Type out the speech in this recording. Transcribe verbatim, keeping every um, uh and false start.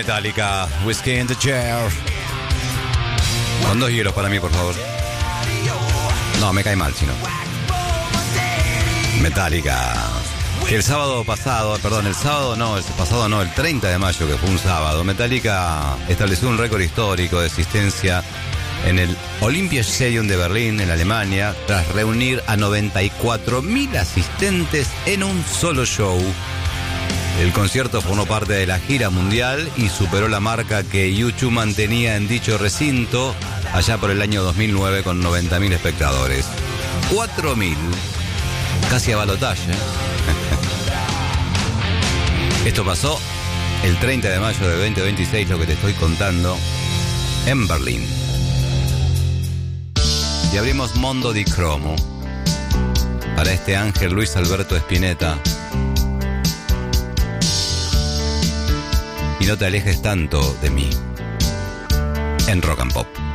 Metallica, Whiskey in the Chair. Con dos hielos para mí, por favor. No, me cae mal, si no. Metallica. Que el sábado pasado, perdón, el sábado no, el pasado no, el treinta de mayo, que fue un sábado, Metallica estableció un récord histórico de asistencia en el Olympia Stadium de Berlín, en Alemania, tras reunir a noventa y cuatro mil asistentes en un solo show. El concierto formó parte de la gira mundial y superó la marca que U dos mantenía en dicho recinto allá por el año dos mil nueve con noventa mil espectadores. cuatro mil, casi a balotaje. Esto pasó el treinta de mayo de veinte veintiséis, lo que te estoy contando, en Berlín. Y abrimos Mondo di Cromo para este ángel Luis Alberto Spinetta. Y no te alejes tanto de mí, en Rock and Pop.